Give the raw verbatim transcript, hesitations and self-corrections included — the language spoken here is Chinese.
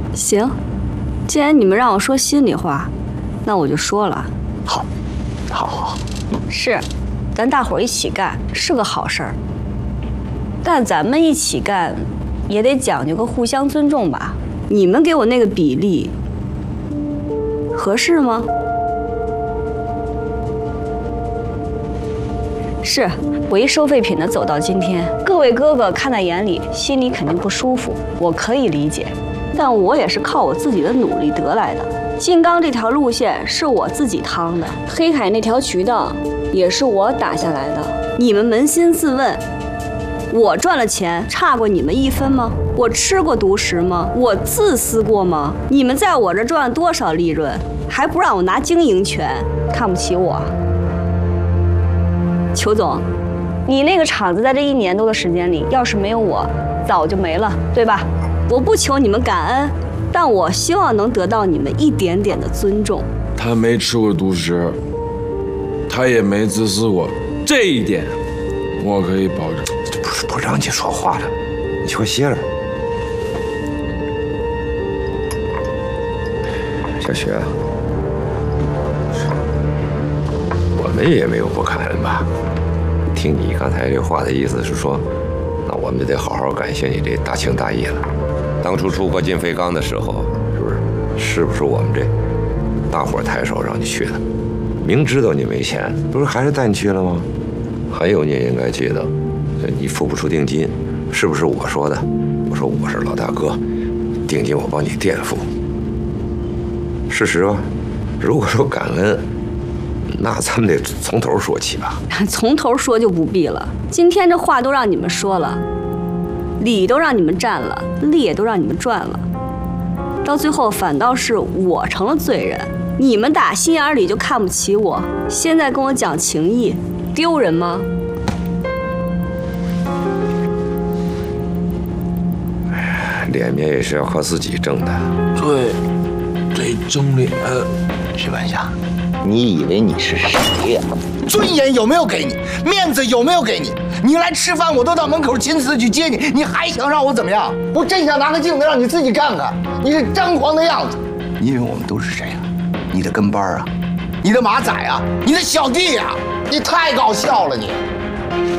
行，既然你们让我说心里话，那我就说了。 好，好，好， 是，咱大伙儿一起干是个好事儿，但咱们一起干，也得讲究个互相尊重吧？你们给我那个比例，合适吗？是我一收废品的走到今天，各位哥哥看在眼里，心里肯定不舒服，我可以理解。但我也是靠我自己的努力得来的。金刚这条路线是我自己趟的，黑海那条渠道也是我打下来的。你们扪心自问，我赚了钱差过你们一分吗？我吃过独食吗？我自私过吗？你们在我这赚了多少利润，还不让我拿经营权？看不起我？裘总，你那个厂子在这一年多的时间里，要是没有我，早就没了，对吧？我不求你们感恩，但我希望能得到你们一点点的尊重。 他没吃过独食，他也没自私过，这一点我可以保证。 不是不让你说话了，你去快歇着。小雪，我们也没有不感恩吧？听你刚才这话的意思是说，那我们就得好好感谢你这大情大义了。当初出国进飞钢的时候，是不是？是不是我们这大伙抬手让你去的？明知道你没钱，不是还是带你去了吗？还有，你也应该记得，你付不出定金，是不是我说的？我说我是老大哥，定金我帮你垫付。事实吧，如果说感恩，那咱们得从头说起吧。 从头说就不必了，今天这话都让你们说了，理都让你们占了，利也都让你们赚了，到最后反倒是我成了罪人。你们打心眼里就看不起我，现在跟我讲情义，丢人吗？ 脸面也是要靠自己挣的。 对，这争脸。 徐晚霞，你以为你是谁呀？尊严有没有给你？面子有没有给你？你来吃饭，我都到门口亲自去接你，你还想让我怎么样？我真想拿个镜子让你自己看看，你是张狂的样子。你以为我们都是谁啊？你的跟班啊？你的马仔啊？你的小弟啊？你太搞笑了你！